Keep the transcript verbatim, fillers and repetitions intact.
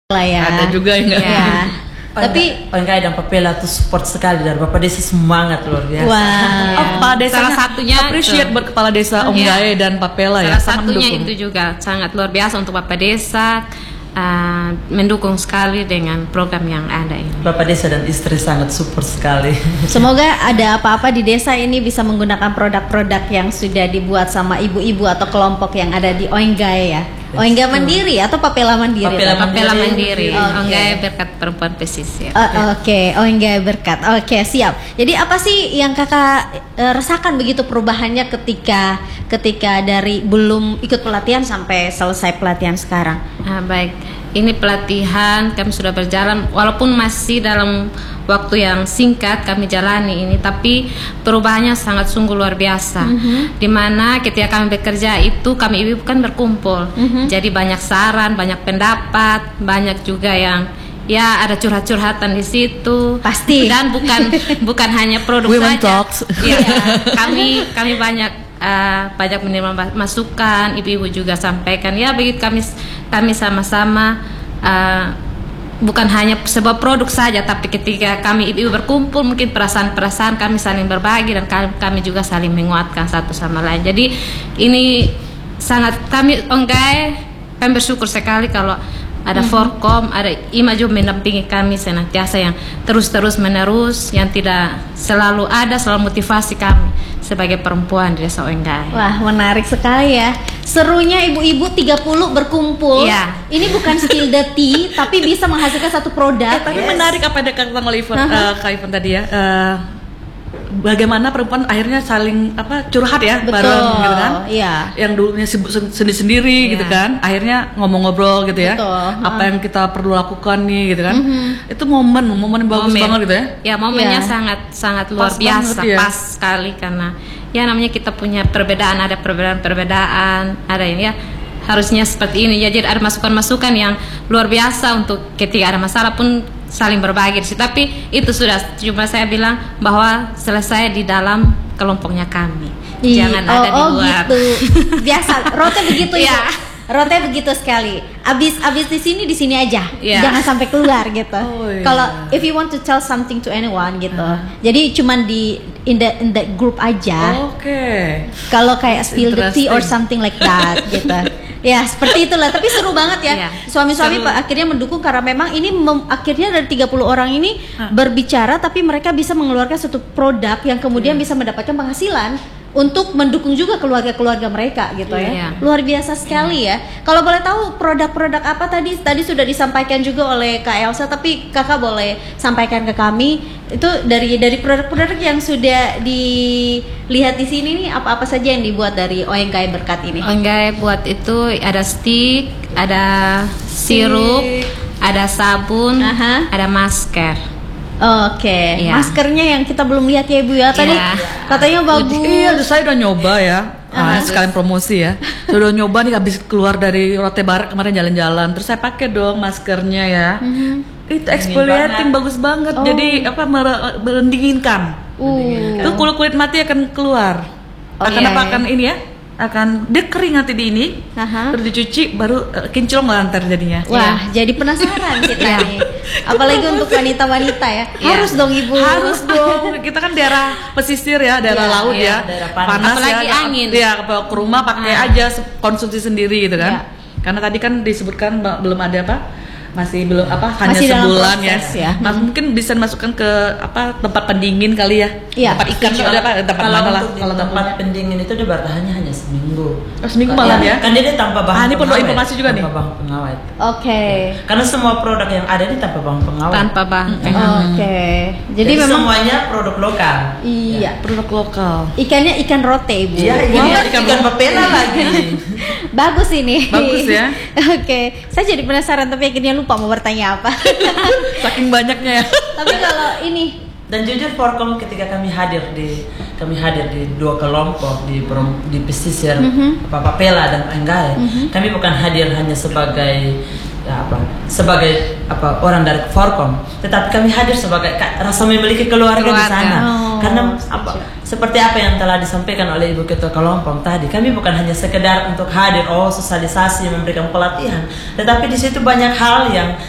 lah ya. Ada juga yang enggak. Ya. Tapi Oenggay dan Papela tuh support sekali dari Bapak Desa, semangat luar biasa. wah. Oh, Kepala desa Salah satunya appreciate tuh. buat kepala desa Iya. Oenggay dan Papela ya. Salah sangat satunya mendukung. itu juga sangat luar biasa untuk Bapak Desa, uh, mendukung sekali dengan program yang ada ini. Bapak Desa dan istri sangat support sekali. Semoga ada apa-apa di desa ini bisa menggunakan produk-produk yang sudah dibuat sama ibu-ibu atau kelompok yang ada di Oenggay ya. Oenggay Mandiri atau Papela Mandiri? Papela Papela Oke. Mandiri, Oenggay Berkat Perempuan Pesisir. Uh, Oke, okay. Oenggay Berkat. Oke, okay, siap. Jadi apa sih yang kakak uh, rasakan begitu perubahannya ketika ketika dari belum ikut pelatihan sampai selesai pelatihan sekarang? Ah, baik, ini pelatihan kami sudah berjalan, walaupun masih dalam waktu yang singkat kami jalani ini, tapi perubahannya sangat sungguh luar biasa. Mm-hmm. Dimana ketika kami bekerja itu kami ibu kan berkumpul, Mm-hmm. jadi banyak saran, banyak pendapat, banyak juga yang ya ada curhat-curhatan di situ. Pasti. Dan bukan bukan hanya produk Women saja. talks. Iya, kami kami banyak uh, banyak menerima masukan, ibu-ibu juga sampaikan. Ya begitu kami kami sama-sama. Uh, bukan hanya sebuah produk saja, tapi ketika kami ibu-ibu berkumpul mungkin perasaan-perasaan kami saling berbagi dan kami juga saling menguatkan satu sama lain. Jadi ini sangat kami Oenggay kami bersyukur sekali kalau ada Mm-hmm. Forkom, ada Ima juga mendampingi kami senantiasa yang terus-terus menerus, yang tidak selalu ada, selalu motivasi kami sebagai perempuan di desa Oenggay. Wah, menarik sekali ya. Serunya ibu-ibu tiga puluh berkumpul. Iya. Ini bukan skill the tea, tapi bisa menghasilkan satu produk. Eh, tapi menarik apa yang kata Kang Ivan, Aha. uh, Kak Ivan tadi ya. Uh, bagaimana perempuan akhirnya saling apa curhat ya Betul, bareng gitu kan. iya. Yang dulunya sibuk sen- sendiri-sendiri Iya. gitu kan. Akhirnya ngomong-ngobrol gitu ya. Betul, Apa ha. yang kita perlu lakukan nih gitu kan. Mhm. Itu momen, momen yang bagus Momen. banget gitu ya. Ya momennya Ya. sangat sangat luar Pas biasa, banget ya. pas sekali karena ya namanya kita punya perbedaan, ada perbedaan-perbedaan, ada ini ya harusnya seperti ini ya. Jadi ada masukan-masukan yang luar biasa untuk ketika ada masalah pun saling berbagi. Tapi itu sudah cuma saya bilang bahwa selesai di dalam kelompoknya kami. Iya. Jangan oh, ada di oh luar. gitu. Biasa, Rote begitu ya. Iya. Rote begitu sekali. Abis abis di sini di sini aja. Iya. Jangan sampai keluar gitu. Oh, iya. Kalau if you want to tell something to anyone gitu. Ah. Jadi cuman di in the in that group aja. Oke. Kalau kayak spill the tea or Interesting. something like that gitu. Ya seperti itulah, tapi seru banget ya. Iya, Suami-suami seru. Pak akhirnya mendukung karena memang ini mem- akhirnya dari tiga puluh orang ini Hah. berbicara, tapi mereka bisa mengeluarkan satu produk yang kemudian bisa mendapatkan penghasilan untuk mendukung juga keluarga-keluarga mereka gitu ya. Iya. Luar biasa sekali ya. Kalau boleh tahu produk-produk apa tadi tadi sudah disampaikan juga oleh Kak Elsa, tapi Kakak boleh sampaikan ke kami itu dari dari produk-produk yang sudah dilihat di sini nih, apa-apa saja yang dibuat dari Oenggay Berkat ini. Oenggay buat itu ada stick, ada sirup, ada sabun, Aha. ada masker. Oke, Iya. maskernya yang kita belum lihat ya Ibu ya. Tadi Iya. katanya bagus. Iya, saya udah nyoba ya. Ah, Ah, sekalian promosi ya. Saya udah nyoba nih habis keluar dari Rote Barat kemarin jalan-jalan. Terus saya pakai dong maskernya ya. Itu exfoliating bagus banget. Oh. Jadi apa mere- merendinginkan. Uh. Itu kulit-kulit mati akan keluar. Oh, akan iya, apa iya. akan ini ya? Akan dia kering nanti di ini. Aha. Terus dicuci baru uh, kinclong lah ntar jadinya. Wah, jadi penasaran kita Iya. nih. Apalagi untuk wanita-wanita ya. Iya. Harus dong Ibu. Harus dong. Kita kan daerah pesisir ya, daerah Iya, laut iya, ya. daerah panas. Apalagi ya. angin. Iya, ke ke rumah pakai Ah. aja konsumsi sendiri gitu kan. Iya. Karena tadi kan disebutkan ba- belum ada apa? Masih belum apa? Hanya Masih dalam sebulan ya. proses ya. Mas, mungkin bisa masukkan ke apa? Tempat pendingin kali ya. Iya. Tempat ikan Kalau- ada apa? Tempat kalau mana lah untuk di kalau nggak tempat punya. pendingin itu dia bertahannya hanya seminggu. Oh, seminggu Kan- malam ya? Kan dia tanpa bahan Ah, ini perlu pengawet. informasi juga nih. Tanpa bahan pengawet. Oke. Karena semua produk yang ada ini tanpa bahan pengawet. Tanpa bahan. Oke. Jadi, Jadi, memang semuanya produk lokal. iya. Produk lokal. Ikannya ikan rote Ibu. Iya, ini Wah, ikan, ikan papela lagi. bagus ini. Bagus ya. Oke. Saya jadi penasaran tapi akhirnya lupa mau bertanya apa. Saking banyaknya ya. Tapi kalau ini Dan jujur Forkom ketika kami hadir di kami hadir di dua kelompok di perum- di pesisir Mhm. apa Papela dan Oenggay, Mhm. kami bukan hadir hanya sebagai ya apa sebagai apa orang dari Forkom, tetapi kami hadir sebagai ka- rasa memiliki keluarga, di Keluarga. sana. Oh, Karena setuju. apa seperti apa yang telah disampaikan oleh Ibu Ketua Kelompok tadi, kami bukan hanya sekedar untuk hadir oh sosialisasi memberikan pelatihan, tetapi di situ banyak hal yang